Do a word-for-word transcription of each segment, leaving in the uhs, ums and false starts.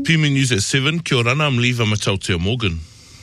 P M News at seven. Kia ora, I'm Leva Matautea Morgan.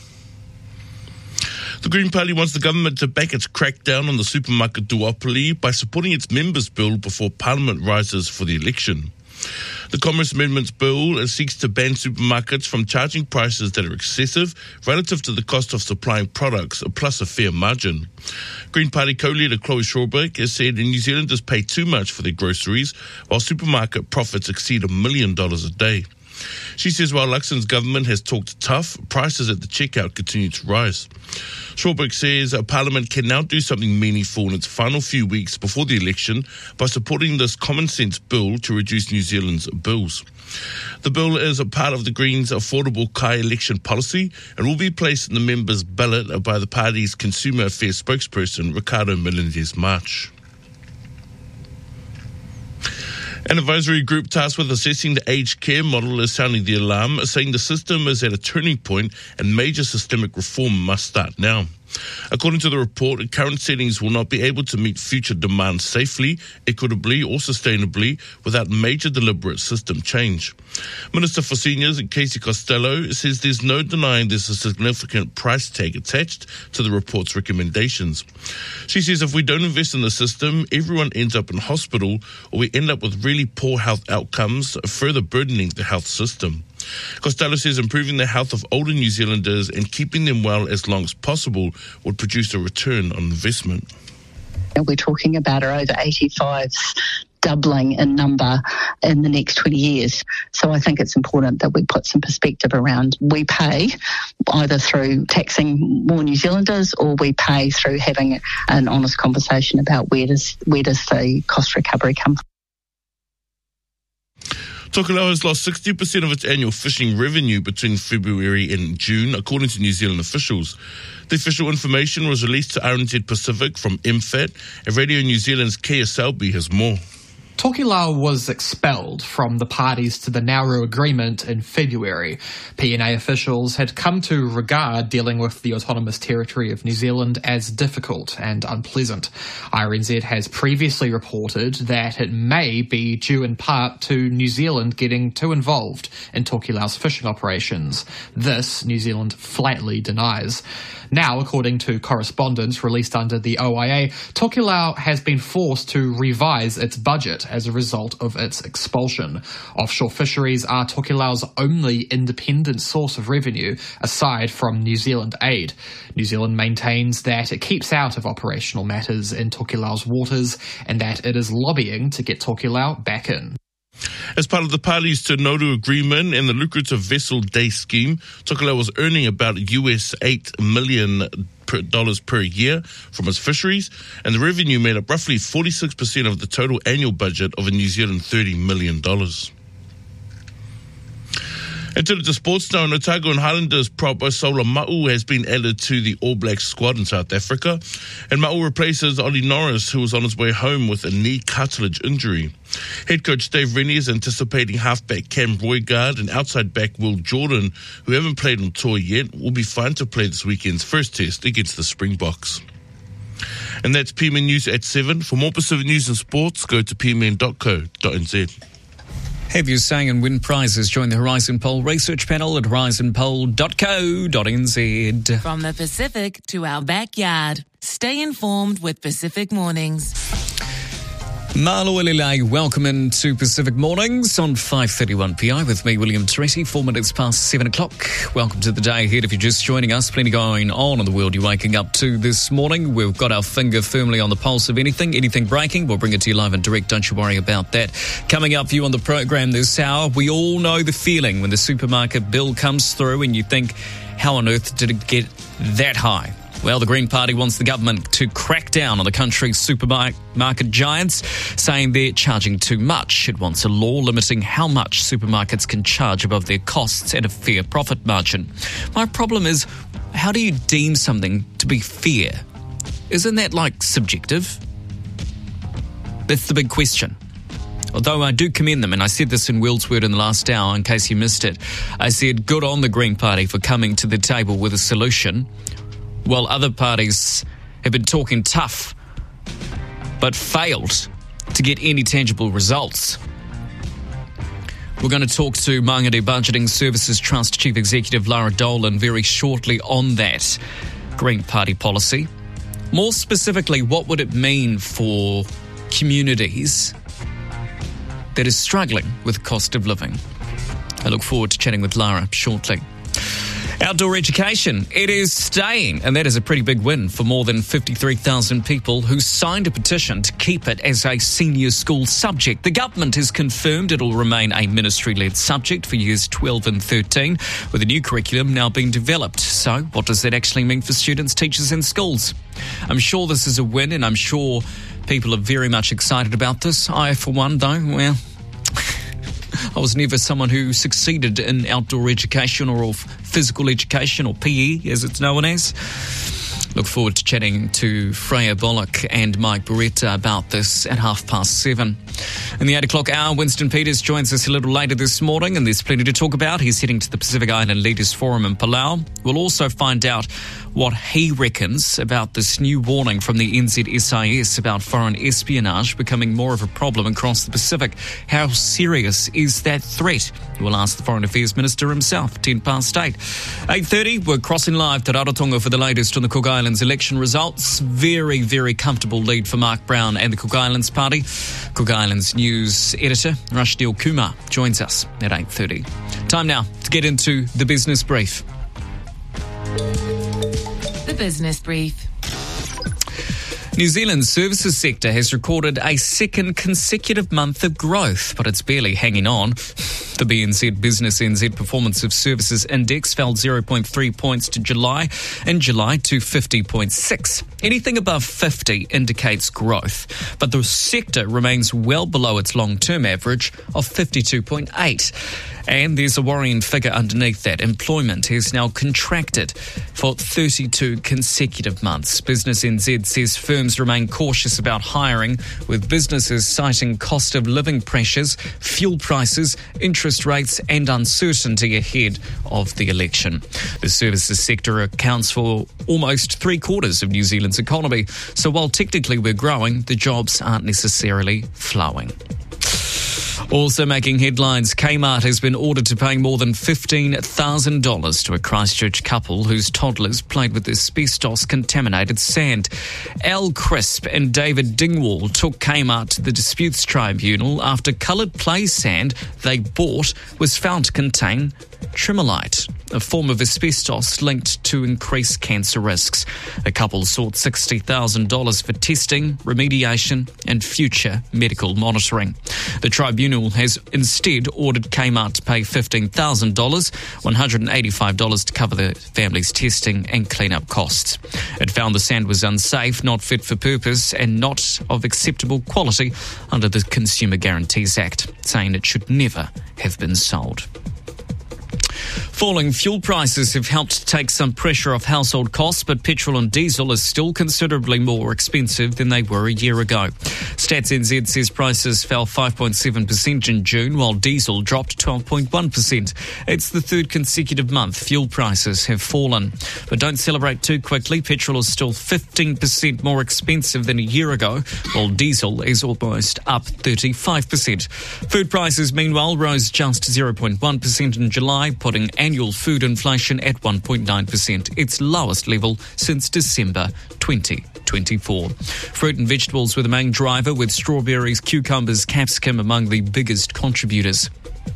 The Green Party wants the government to back its crackdown on the supermarket duopoly by supporting its members' bill before Parliament rises for the election. The Commerce Amendments Bill seeks to ban supermarkets from charging prices that are excessive relative to the cost of supplying products, plus a fair margin. Green Party co-leader Chloe Shawberg has said New Zealanders pay too much for their groceries, while supermarket profits exceed a million dollars a day. She says while Luxon's government has talked tough, prices at the checkout continue to rise. Shawberg says uh, Parliament can now do something meaningful in its final few weeks before the election by supporting this common sense bill to reduce New Zealand's bills. The bill is a part of the Greens' affordable Kai election policy and will be placed in the members' ballot by the party's Consumer Affairs spokesperson, Ricardo Melendez-March. An advisory group tasked with assessing the aged care model is sounding the alarm, saying the system is at a turning point and major systemic reform must start now. According to the report, current settings will not be able to meet future demand safely, equitably or sustainably without major deliberate system change. Minister for Seniors, Casey Costello, says there's no denying there's a significant price tag attached to the report's recommendations. She says if we don't invest in the system, everyone ends up in hospital or we end up with really poor health outcomes, further burdening the health system. Costello says improving the health of older New Zealanders and keeping them well as long as possible would produce a return on investment. We're talking about our over eighty-fives doubling in number in the next twenty years. So I think it's important that we put some perspective around we pay either through taxing more New Zealanders or we pay through having an honest conversation about where does where does the cost recovery come from. Tokelau has lost sixty percent of its annual fishing revenue between February and June, according to New Zealand officials. The official information was released to R N Z Pacific from M F A T, and Radio New Zealand's K S L B has more. Tokelau was expelled from the parties to the Nauru Agreement in February. P N A officials had come to regard dealing with the Autonomous Territory of New Zealand as difficult and unpleasant. R N Z has previously reported that it may be due in part to New Zealand getting too involved in Tokelau's fishing operations. This New Zealand flatly denies. Now, according to correspondence released under the O I A, Tokelau has been forced to revise its budget as a result of its expulsion. Offshore fisheries are Tokelau's only independent source of revenue, aside from New Zealand aid. New Zealand maintains that it keeps out of operational matters in Tokelau's waters and that it is lobbying to get Tokelau back in. As part of the parties to Nauru Agreement and the lucrative Vessel Day Scheme, Tokelau was earning about U S eight million dollars per year from its fisheries, and the revenue made up roughly forty-six percent of the total annual budget of a New Zealand thirty million dollars. And to the sports now, Otago and Highlanders prop Sola Ma'u has been added to the All Blacks squad in South Africa, and Ma'u replaces Ollie Norris, who was on his way home with a knee cartilage injury. Head coach Dave Rennie is anticipating halfback Cam Roygaard and outside back Will Jordan, who haven't played on tour yet, will be fine to play this weekend's first test against the Springboks. And that's P M N News at seven. For more Pacific news and sports, go to p m n dot co dot n z. Have you sang and win prizes? Join the Horizon Poll research panel at horizon poll dot co dot n z. From the Pacific to our backyard. Stay informed with Pacific Mornings. Malo Elilei, welcome into Pacific Mornings on five thirty-one P I with me, William Teresi, four minutes past seven o'clock. Welcome to the day ahead if you're just joining us. Plenty going on in the world you're waking up to this morning. We've got our finger firmly on the pulse of anything, anything breaking. We'll bring it to you live and direct. Don't you worry about that. Coming up for you on the program this hour, we all know the feeling when the supermarket bill comes through and you think, how on earth did it get that high? Well, the Green Party wants the government to crack down on the country's supermarket giants, saying they're charging too much. It wants a law limiting how much supermarkets can charge above their costs at a fair profit margin. My problem is, how do you deem something to be fair? Isn't that, like, subjective? That's the big question. Although I do commend them, and I said this in Will's Word in the last hour, in case you missed it. I said, good on the Green Party for coming to the table with a solution, while other parties have been talking tough but failed to get any tangible results. We're going to talk to Mangere Budgeting Services Trust Chief Executive Lara Dolan very shortly on that Green Party policy. More specifically, what would it mean for communities that is struggling with cost of living? I look forward to chatting with Lara shortly. Outdoor education, it is staying, and that is a pretty big win for more than fifty-three thousand people who signed a petition to keep it as a senior school subject. The government has confirmed it will remain a ministry-led subject for years twelve and thirteen, with a new curriculum now being developed. So what does that actually mean for students, teachers and schools? I'm sure this is a win, and I'm sure people are very much excited about this. I, for one, though, well... I was never someone who succeeded in outdoor education or physical education, or P E as it's known as. Look forward to chatting to Freya Bullock and Mike Beretta about this at half past seven. In the eight o'clock hour, Winston Peters joins us a little later this morning, and there's plenty to talk about. He's heading to the Pacific Island Leaders Forum in Palau. We'll also find out what he reckons about this new warning from the N Z S I S about foreign espionage becoming more of a problem across the Pacific. How serious is that threat? We'll ask the Foreign Affairs Minister himself, ten past eight. eight thirty, we're crossing live to Rarotonga for the latest on the Cook Islands election results. Very, very comfortable lead for Mark Brown and the Cook Islands Party. Cook Islands News editor Rashdeel Kumar joins us at eight thirty. Time now to get into the business brief. The Business Brief. New Zealand's services sector has recorded a second consecutive month of growth, but it's barely hanging on. The B N Z Business N Z Performance of Services Index fell zero point three points to July, in July to fifty point six. Anything above fifty indicates growth, but the sector remains well below its long-term average of fifty-two point eight. And there's a worrying figure underneath that. Employment has now contracted for thirty-two consecutive months. Business N Z says firms remain cautious about hiring, with businesses citing cost of living pressures, fuel prices, interest rates and uncertainty ahead of the election. The services sector accounts for almost three quarters of New Zealand's economy. So while technically we're growing, the jobs aren't necessarily flowing. Also making headlines, Kmart has been ordered to pay more than fifteen thousand dollars to a Christchurch couple whose toddlers played with asbestos-contaminated sand. Al Crisp and David Dingwall took Kmart to the disputes tribunal after coloured play sand they bought was found to contain tremolite, a form of asbestos linked to increased cancer risks. The couple sought sixty thousand dollars for testing, remediation and future medical monitoring. The tribunal has instead ordered Kmart to pay fifteen thousand dollars, one hundred eighty-five dollars to cover the family's testing and clean-up costs. It found the sand was unsafe, not fit for purpose and not of acceptable quality under the Consumer Guarantees Act, saying it should never have been sold. Falling fuel prices have helped take some pressure off household costs, but petrol and diesel are still considerably more expensive than they were a year ago. Stats N Z says prices fell five point seven percent in June, while diesel dropped twelve point one percent. It's the third consecutive month fuel prices have fallen. But don't celebrate too quickly. Petrol is still fifteen percent more expensive than a year ago, while diesel is almost up thirty-five percent. Food prices, meanwhile, rose just zero point one percent in July, putting annual food inflation at one point nine percent, its lowest level since December twenty twenty-four. Fruit and vegetables were the main driver, with strawberries, cucumbers, capsicum among the biggest contributors.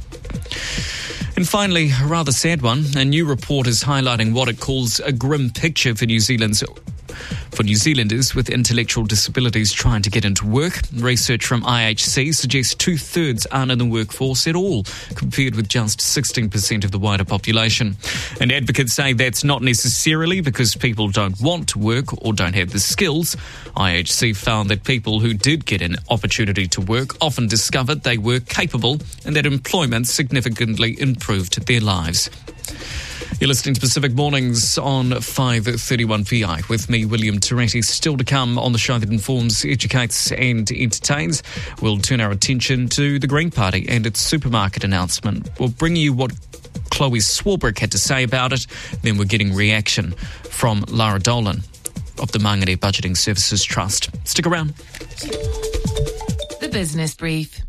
And finally, a rather sad one. A new report is highlighting what it calls a grim picture for New Zealand's For New Zealanders with intellectual disabilities trying to get into work. Research from I H C suggests two-thirds aren't in the workforce at all, compared with just sixteen percent of the wider population. And advocates say that's not necessarily because people don't want to work or don't have the skills. I H C found that people who did get an opportunity to work often discovered they were capable and that employment significantly improved their lives. You're listening to Pacific Mornings on five thirty-one P I with me, William Terretti. Still to come on the show that informs, educates and entertains. We'll turn our attention to the Green Party and its supermarket announcement. We'll bring you what Chloe Swarbrick had to say about it. Then we're getting reaction from Lara Dolan of the Mangere Budgeting Services Trust. Stick around. The Business Brief.